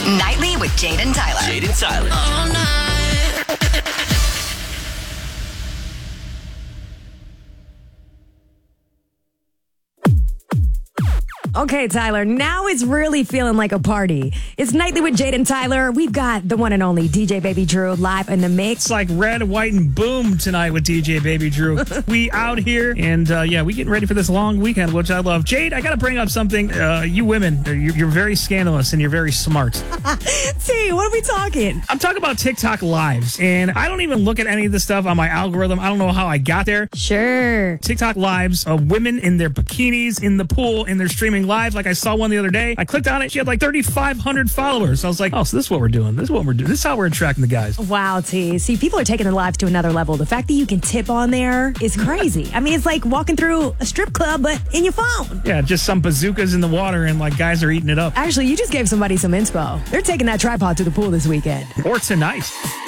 Nightly with Jade and Tyler. Jade and Tyler. All night. Okay, Tyler, now it's really feeling like a party. It's Nightly with Jade and Tyler. We've got the one and only DJ Baby Drew live in the mix. It's like red, white, and boom tonight with DJ Baby Drew. We out here, and we getting ready for this long weekend, which I love. Jade, I got to bring up something. You women, you're very scandalous, and you're very smart. See, what are we talking? I'm talking about TikTok Lives, and I don't even look at any of this stuff on my algorithm. I don't know how I got there. Sure. TikTok Lives of women in their bikinis in the pool, and they're streaming live. Like I saw one the other day. I clicked on it. She had like 3,500 followers. I was like, oh, so this is what we're doing. This is how we're attracting the guys. Wow, T. See, people are taking their lives to another level. The fact that you can tip on there is crazy. I mean, it's like walking through a strip club, but in your phone. Yeah, just some bazookas in the water, and like guys are eating it up. Actually, you just gave somebody some inspo. They're taking that tripod to the pool this weekend. Or tonight.